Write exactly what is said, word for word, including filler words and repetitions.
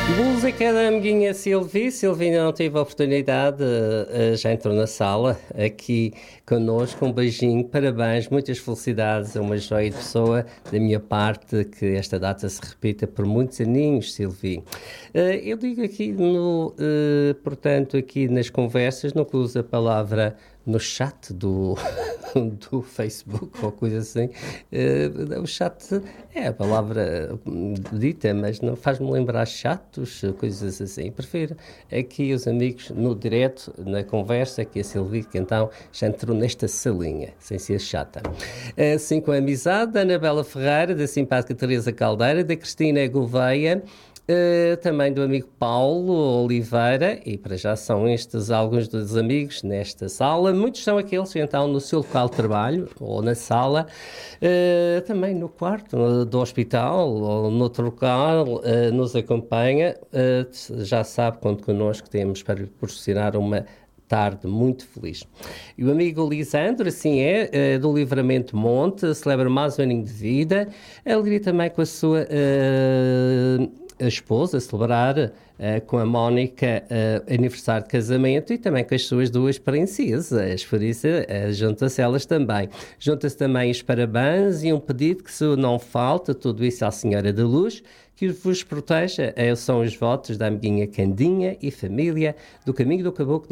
Música da amiguinha Silvi. Silvi ainda não teve a oportunidade, uh, já entrou na sala aqui connosco. Um beijinho, parabéns, muitas felicidades. É uma joia de pessoa da minha parte que esta data se repita por muitos aninhos, Silvi. Uh, eu digo aqui, no, uh, portanto, aqui nas conversas, nunca uso a palavra no chat do, do Facebook ou coisa assim. Uh, o chat é a palavra dita, mas não faz-me lembrar chatos, coisas assim. Prefiro aqui os amigos no direto, na conversa, que a Silvia, que então já entrou nesta salinha, sem ser chata. Assim, com a amizade da Anabela Ferreira, da simpática Teresa Caldeira, da Cristina Gouveia, Uh, também do amigo Paulo Oliveira, e para já são estes alguns dos amigos nesta sala. Muitos são aqueles que então no seu local de trabalho ou na sala, uh, também no quarto no, do hospital ou noutro local, uh, nos acompanha. Uh, já sabe, conto connosco, temos para lhe proporcionar uma tarde muito feliz. E o amigo Lisandro, assim é, do Livramento Monte, celebra mais um aninho de vida. Alegria também com a sua uh, a esposa, celebrar uh, com a Mónica uh, aniversário de casamento, e também com as suas duas princesas, por isso uh, junta-se elas também. Junta-se também os parabéns e um pedido que se não falta, tudo isso à Senhora da Luz, que vos proteja. Uh, são os votos da amiguinha Candinha e família do Caminho do Caboclo.